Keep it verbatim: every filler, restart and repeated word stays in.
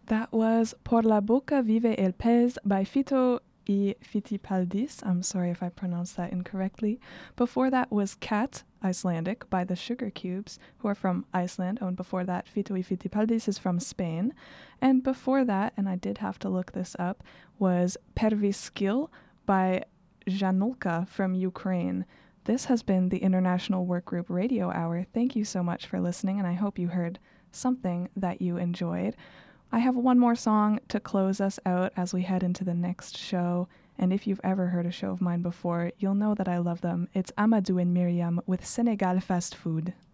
That was Por la boca vive el pez by Fito y Fitipaldis. I'm sorry if I pronounced that incorrectly. Before that was Cat, Icelandic, by the Sugar Cubes, who are from Iceland. Oh, and before that, Fito y Fitipaldis is from Spain. And before that, and I did have to look this up, was Perviskil by Janulka from Ukraine. This has been the International Workgroup Radio Hour. Thank you so much for listening, and I hope you heard something that you enjoyed. I have one more song to close us out as we head into the next show, and if you've ever heard a show of mine before, you'll know that I love them. It's Amadou and Miriam with Senegal Fast Food.